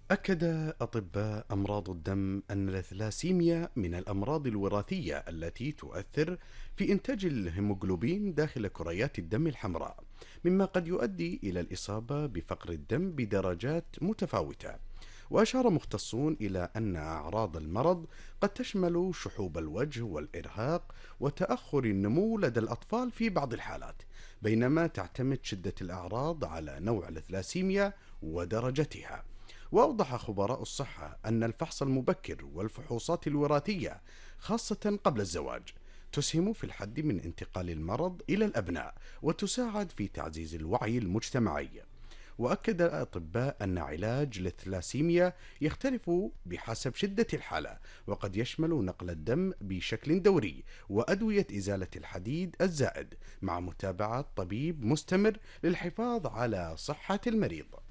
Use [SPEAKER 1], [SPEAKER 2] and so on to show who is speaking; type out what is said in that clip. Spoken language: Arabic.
[SPEAKER 1] أكد أطباء أمراض الدم أن الثلاسيميا من الأمراض الوراثية التي تؤثر في إنتاج الهيموغلوبين داخل كريات الدم الحمراء، مما قد يؤدي إلى الإصابة بفقر الدم بدرجات متفاوتة. وأشار مختصون إلى أن أعراض المرض قد تشمل شحوب الوجه والإرهاق وتأخر النمو لدى الأطفال في بعض الحالات، بينما تعتمد شدة الأعراض على نوع الثلاسيميا ودرجتها. وأوضح خبراء الصحة أن الفحص المبكر والفحوصات الوراثية، خاصة قبل الزواج، تسهم في الحد من انتقال المرض إلى الأبناء وتساعد في تعزيز الوعي المجتمعي. وأكد الأطباء أن علاج الثلاسيميا يختلف بحسب شدة الحالة، وقد يشمل نقل الدم بشكل دوري وأدوية إزالة الحديد الزائد مع متابعة طبيب مستمر للحفاظ على صحة المريض.